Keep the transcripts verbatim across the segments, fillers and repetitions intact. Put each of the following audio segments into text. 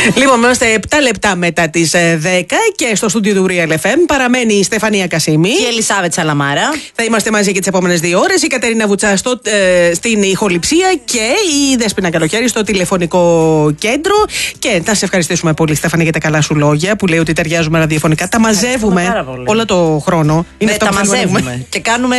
Λοιπόν, είμαστε επτά λεπτά μετά τις δέκα και στο στούντιο του Real εφ εμ παραμένει η Στεφανία Κασίμη και η Ελισάβετ Σαλαμάρα. Θα είμαστε μαζί και τις επόμενες δύο ώρες. Η Κατερίνα Βουτσά στο, ε, στην ηχοληψία και η Δέσποινα Καλοχέρη στο τηλεφωνικό κέντρο. Και θα σε ευχαριστήσουμε πολύ, Στεφανία, για τα καλά σου λόγια που λέει ότι ταιριάζουμε ραδιοφωνικά. Τα μαζεύουμε όλο το χρόνο. Είναι ναι, τα μαζεύουμε. Και κάνουμε.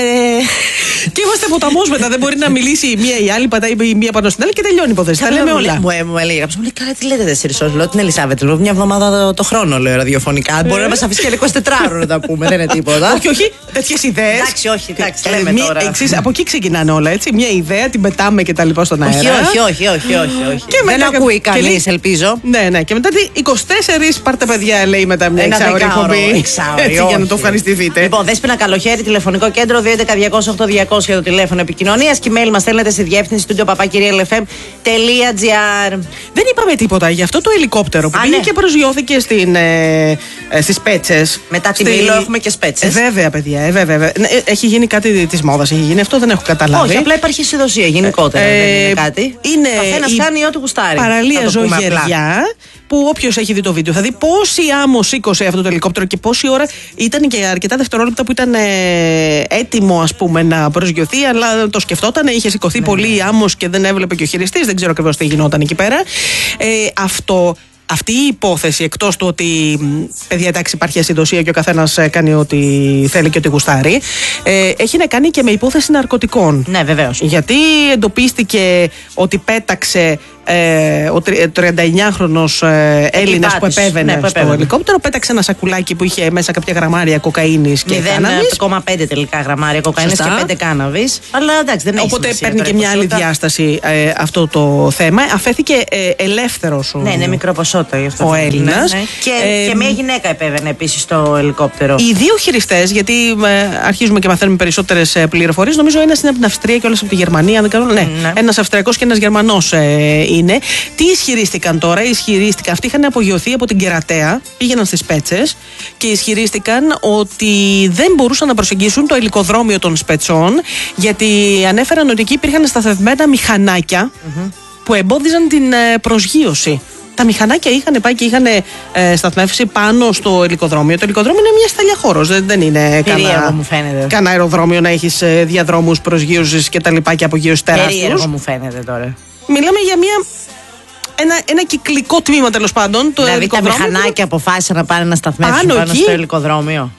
Και είμαστε ποταμός μετά. Δεν μπορεί να μιλήσει η μία ή η άλλη, πατάει η μία πάνω στην άλλη και τελειώνει η υπόθεση. Τα λέμε όλα. Μου έλεγε, μου λέει, καλά, τι λέτε τέσσερις ώρες. Λέω την Ελισάβετ, λέω μια εβδομάδα το, το χρόνο, λέω ραδιοφωνικά. Μπορεί να μας αφήσει και είκοσι τέσσερις ώρες να τα πούμε, δεν είναι τίποτα. Όχι, όχι, τέτοιες ιδέες. Εντάξει, όχι, εντάξει, λέμε τώρα. Εξής, από εκεί ξεκινάνε όλα, έτσι. Μια ιδέα, την πετάμε και τα λοιπά στον αέρα. Όχι, όχι, όχι, όχι, όχι, όχι. Δεν ακούει κανείς, ελπίζω. Ναι, ναι, και μετά είκοσι τέσσερις πάρτε παιδιά, λέει μετά μια εξάωρη εκπομπή. Έτσι, για να το ευχαριστηθείτε. Λοιπόν, Δέσποινα Καλοχέρη, τηλεφωνικό κέντρο δύο έντεκα διακόσια οκτώ διακόσια το τηλέφωνο επικοινωνίας και email μας στέλνετε στη διεύθυνση studio παπάκι real f m τελεία gr. Δεν είπαμε τίποτα για αυτό το ελικόπτερο που Α, πήγε ναι. και προσγειώθηκε στην, ε, ε, στις Πέτσες. Μετά τη Στη... Μήλο έχουμε και Σπέτσες. Ε, βέβαια, παιδιά, ε, βέβαια, βέβαια. Ε, έχει γίνει κάτι της μόδας, έχει γίνει αυτό, δεν έχω καταλάβει. Όχι, απλά υπάρχει αισιοδοσία γενικότερα. Ε, δεν είναι κάτι. Είναι καθένας κάνει ό,τι γουστάρει. Παραλία Ζωγεριά, που όποιος έχει δει το βίντεο θα δει πόση άμμο σήκωσε αυτό το ελικόπτερο και πόση ώρα. Ήταν και αρκετά δευτερόλεπτα που ήταν ε, έτοιμο, ας πούμε, να προσγειωθεί, αλλά το σκεφτόταν, είχε σηκωθεί ναι, πολύ ναι. άμμος και δεν έβλεπε και ο χειριστής, δεν ξέρω ακριβώς τι γινόταν εκεί πέρα. Ε, αυτό. Αυτή η υπόθεση, εκτός του ότι, παιδιά, εντάξει, υπάρχει ασυντοσία και ο καθένας κάνει ό,τι θέλει και ό,τι γουστάρει, ε, έχει να κάνει και με υπόθεση ναρκωτικών. Ναι, βεβαίως. Γιατί εντοπίστηκε ότι πέταξε ε, ο τριανταεννιάχρονος ε, Έλληνας που επέβαινε, ναι, που επέβαινε στο ελικόπτερο, πέταξε ένα σακουλάκι που είχε μέσα κάποια γραμμάρια κοκαίνης και κάναβης. μηδέν κόμμα πέντε τελικά γραμμάρια κοκαίνης και πέντε κάναβης. Αλλά εντάξει, δεν έχει Οπότε σημασία, παίρνει και μια άλλη διάσταση ε, αυτό το θέμα. Αφέθηκε ε, ελεύθερος ο, ναι, είναι μικρό ποσότητα γι' αυτό ο Έλληνας. Ναι, ναι. Και, ε, και μια γυναίκα επέβαινε επίσης στο ελικόπτερο. Οι δύο χειριστές, γιατί ε, αρχίζουμε και μαθαίνουμε περισσότερες ε, πληροφορίες, νομίζω ένας είναι από την Αυστρία και όλες από τη Γερμανία. Δεν κάνω, ναι, ναι. Ένας Αυστριακός και ένας Γερμανός ε, είναι. Τι ισχυρίστηκαν τώρα, ισχυρίστηκαν, αυτοί είχαν απογειωθεί από την Κερατέα, πήγαιναν στις Πέτσες και ισχυρίστηκαν ότι δεν μπορούσαν να προσεγγίσουν το ελικοδρόμιο των Σπετσών, γιατί ανέφεραν ότι εκεί υπήρχαν σταθευμένα μηχανάκια mm-hmm. που εμπόδιζαν την ε, προσγείωση. Τα μηχανάκια είχαν πάει και είχαν ε, σταθμεύσει πάνω στο ελικοδρόμιο. Το ελικοδρόμιο είναι μια σταλιά χώρος. Δεν, δεν είναι κανένα αεροδρόμιο να έχεις ε, διαδρόμους προσγείωσης και τα λοιπά και απογείωσης τεράστιους. Περίεργο μου φαίνεται τώρα. Μιλάμε για μια. Ένα, ένα κυκλικό τμήμα, τέλος πάντων. Το δηλαδή τα μηχανάκια αποφάσισαν να πάνε να σταθμεύσουν πάνω, πάνω στο ελικοδρόμιο.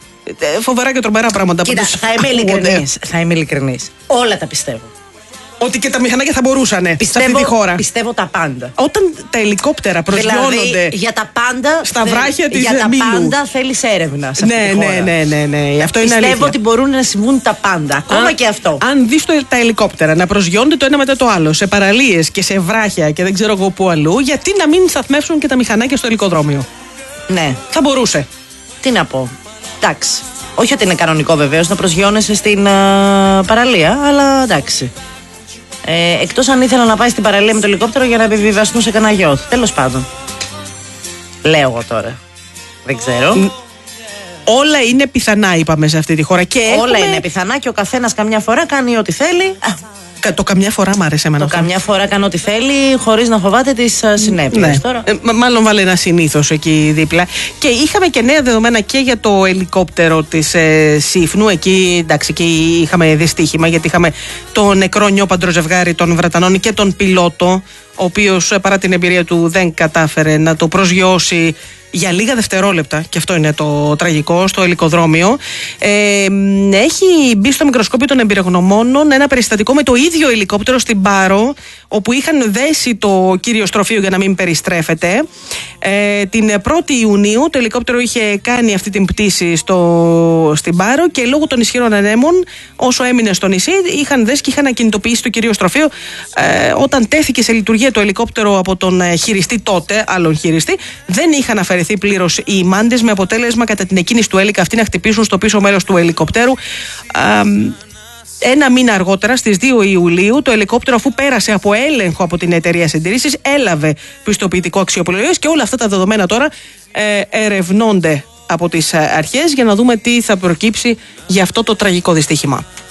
Ε, φοβερά και τρομερά πράγματα. Κοίτα, τους... θα είμαι ειλικρινής. Θα είμαι ειλικρινής. Όλα τα πιστεύω. Ότι και τα μηχανάκια θα μπορούσαν πιστεύω, σε αυτή τη χώρα. Πιστεύω τα πάντα. Όταν τα ελικόπτερα προσγειώνονται. Δηλαδή, για τα πάντα. Στα θε... βράχια της Για τα Μήλου. πάντα θέλεις έρευνα. Σε αυτή ναι, τη χώρα. ναι, ναι, ναι, ναι. Αυτό πιστεύω είναι αλήθεια. ότι μπορούν να συμβούν τα πάντα. Ακόμα αν, και αυτό. Αν δεις το, τα ελικόπτερα να προσγειώνονται το ένα μετά το άλλο σε παραλίες και σε βράχια και δεν ξέρω εγώ πού αλλού, γιατί να μην σταθμεύσουν και τα μηχανάκια στο ελικοδρόμιο. Ναι. Θα μπορούσε. Τι να πω. Εντάξει. Όχι ότι είναι κανονικό βεβαίως να προσγειώνεσαι στην uh, παραλία, αλλά εντάξει. Ε, εκτός αν ήθελα να πάει στην παραλία με το ελικόπτερο για να επιβιβαστούν σε κανένα γιότ. Τέλος πάντων. Λέω εγώ τώρα. Δεν ξέρω. Όλα είναι πιθανά, είπαμε, σε αυτή τη χώρα. Και όλα έχουμε... είναι πιθανά και ο καθένας καμιά φορά κάνει ό,τι θέλει. Το καμιά φορά μ' άρεσε εμένα. Το αυτό. Καμιά φορά κάνει ό,τι θέλει χωρίς να φοβάται τις συνέπειες. Ναι. Τώρα. Ε, μάλλον βάλε ένα συνήθως εκεί δίπλα. Και είχαμε και νέα δεδομένα και για το ελικόπτερο της ε, Σύφνου. Εκεί, εντάξει, εκεί είχαμε δυστύχημα, γιατί είχαμε το νεκρό νιόπαντρο ζευγάρι των Βρετανών και τον πιλότο, ο οποίος παρά την εμπειρία του δεν κατάφερε να το προσγειώσει για λίγα δευτερόλεπτα, και αυτό είναι το τραγικό, στο ελικοδρόμιο. Ε, έχει μπει στο μικροσκόπιο των εμπειρογνωμόνων ένα περιστατικό με το ίδιο ελικόπτερο στην Πάρο, όπου είχαν δέσει το κύριο στροφείο για να μην περιστρέφεται. Ε, την πρώτη Ιουνίου το ελικόπτερο είχε κάνει αυτή την πτήση στο, στην Πάρο και λόγω των ισχυρών ανέμων, όσο έμεινε στο νησί, είχαν δέσει και είχαν ακινητοποιήσει το κύριο στροφείο. Ε, όταν τέθηκε σε λειτουργία το ελικόπτερο από τον χειριστή τότε, άλλον χειριστή, δεν είχαν αφαιρεθεί πλήρως οι μάντες, με αποτέλεσμα κατά την εκκίνηση του έλικα αυτή να χτυπήσουν στο πίσω μέρος του ελικοπτέρου. Α, ένα μήνα αργότερα, στις δύο Ιουλίου, το ελικόπτερο, αφού πέρασε από έλεγχο από την εταιρεία συντηρήσεις, έλαβε πιστοποιητικό αξιοπλοείας και όλα αυτά τα δεδομένα τώρα ε, ερευνώνται από τις αρχές για να δούμε τι θα προκύψει για αυτό το τραγικό δυστύχημα.